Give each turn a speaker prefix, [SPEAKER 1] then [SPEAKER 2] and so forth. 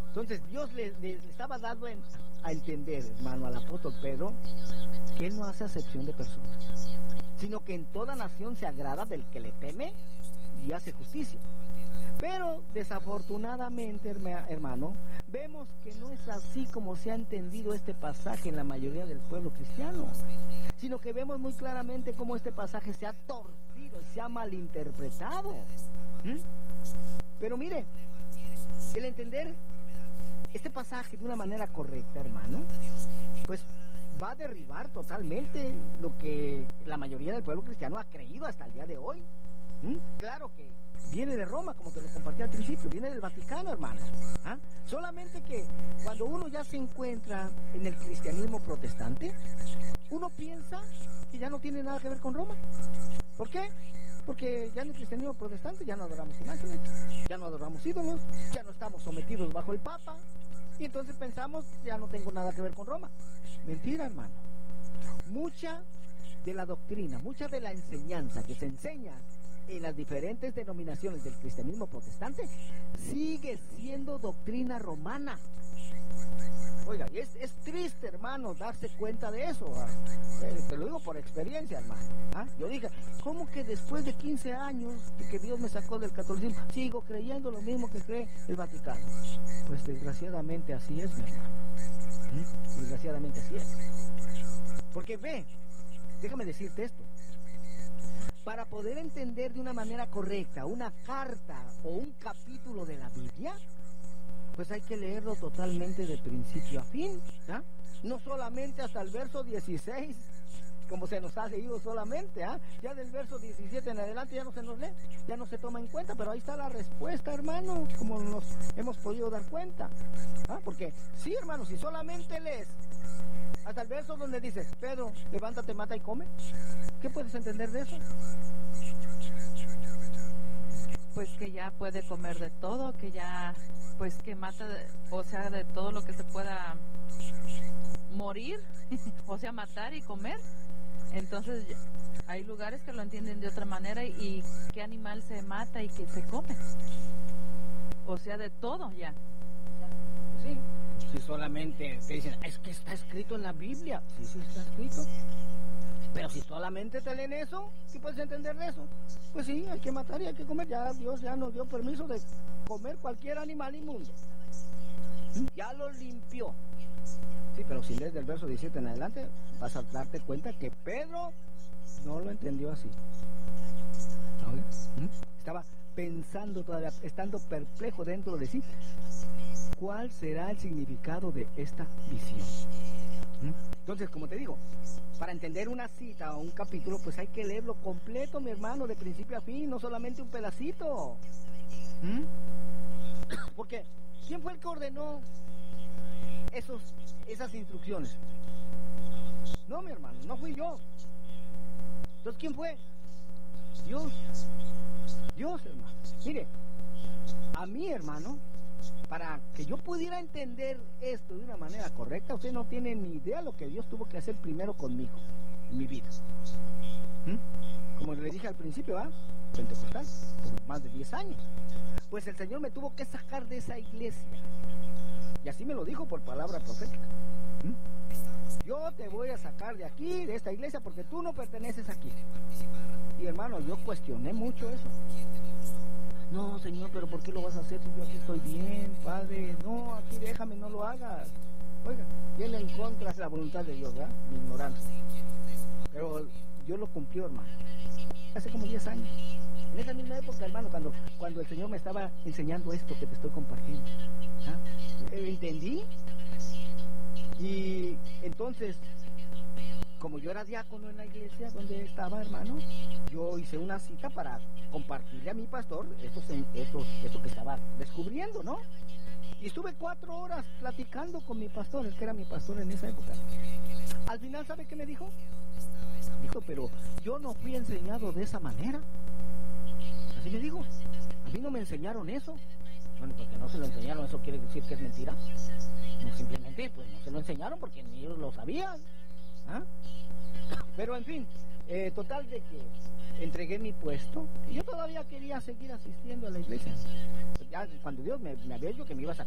[SPEAKER 1] Entonces Dios le estaba dando a entender, hermano, al apóstol Pedro, que Él no hace acepción de personas, sino que en toda nación se agrada del que le teme y hace justicia. Pero desafortunadamente, hermano, vemos que no es así como se ha entendido este pasaje en la mayoría del pueblo cristiano, sino que vemos muy claramente cómo este pasaje se ha torcido, se ha malinterpretado. Pero mire, el entender este pasaje de una manera correcta, hermano, pues va a derribar totalmente lo que la mayoría del pueblo cristiano ha creído hasta el día de hoy. Claro que viene de Roma, como te lo compartí al principio, viene del Vaticano, hermano. Solamente que cuando uno ya se encuentra en el cristianismo protestante, uno piensa que ya no tiene nada que ver con Roma. ¿Por qué? Porque ya en el cristianismo protestante ya no adoramos imágenes, ya no adoramos ídolos, ya no estamos sometidos bajo el Papa, y entonces pensamos, ya no tengo nada que ver con Roma. Mentira, hermano. Mucha de la doctrina, mucha de la enseñanza que se enseña en las diferentes denominaciones del cristianismo protestante sigue siendo doctrina romana. Oiga, y es triste, hermano, darse cuenta de eso. Te lo digo por experiencia, hermano. Yo dije, ¿cómo que después de 15 años que Dios me sacó del catolicismo, sigo creyendo lo mismo que cree el Vaticano? Pues desgraciadamente así es, mi hermano. Desgraciadamente así es. Porque ve, déjame decirte esto. Para poder entender de una manera correcta una carta o un capítulo de la Biblia, pues hay que leerlo totalmente de principio a fin, no solamente hasta el verso 16, como se nos ha leído solamente, ya del verso 17 en adelante ya no se nos lee, ya no se toma en cuenta, pero ahí está la respuesta, hermano, como nos hemos podido dar cuenta, porque sí, hermano, si solamente lees hasta el verso donde dice, Pedro, levántate, mata y come, ¿qué puedes entender de eso?
[SPEAKER 2] Pues que ya puede comer de todo, que ya, pues que mata, o sea, de todo lo que se pueda morir, o sea, matar y comer. Entonces hay lugares que lo entienden de otra manera y qué animal se mata y que se come. O sea, de todo ya.
[SPEAKER 1] Sí. Si solamente te dicen, es que está escrito en la Biblia. Sí está escrito. Pero si solamente te leen eso, ¿qué puedes entender de eso? Pues sí, hay que matar y hay que comer. Ya Dios ya nos dio permiso de comer cualquier animal inmundo. Ya lo limpió. Sí, pero si lees del verso 17 en adelante, vas a darte cuenta que Pedro no lo entendió así. Estaba pensando todavía, estando perplejo dentro de sí. ¿Cuál será el significado de esta visión? Entonces, como te digo, para entender una cita o un capítulo, pues hay que leerlo completo, mi hermano, de principio a fin, no solamente un pedacito. Porque, ¿quién fue el que ordenó esas instrucciones? No, mi hermano, no fui yo. Entonces, ¿quién fue? Dios. Dios, hermano. Mire, a mí, hermano, para que yo pudiera entender esto de una manera correcta, usted no tiene ni idea lo que Dios tuvo que hacer primero conmigo, en mi vida. Como le dije al principio, pentecostal, por más de 10 años. Pues el Señor me tuvo que sacar de esa iglesia. Y así me lo dijo por palabra profética. Yo te voy a sacar de aquí, de esta iglesia, porque tú no perteneces aquí. Y hermano, yo cuestioné mucho eso. No, Señor, pero ¿por qué lo vas a hacer si yo aquí estoy bien, Padre? No, aquí déjame, no lo hagas. Oiga, viene en contra de la voluntad de Dios, ¿verdad? Mi ignorancia. Pero Dios lo cumplió, hermano. Hace como 10 años. En esa misma época, hermano, cuando el Señor me estaba enseñando esto que te estoy compartiendo. Entendí. Y entonces, como yo era diácono en la iglesia donde estaba, hermano, yo hice una cita para compartirle a mi pastor esto que estaba descubriendo, ¿no? Y estuve 4 horas platicando con mi pastor, el que era mi pastor en esa época. Al final, ¿sabe qué me dijo? Dijo, pero yo no fui enseñado de esa manera. Así me dijo, a mí no me enseñaron eso. Bueno, porque no se lo enseñaron, ¿eso quiere decir que es mentira? No, simplemente, pues no se lo enseñaron porque ni ellos lo sabían. Pero en fin, total de que entregué mi puesto y yo todavía quería seguir asistiendo a la iglesia. Ya cuando Dios me había dicho que me iba a sacar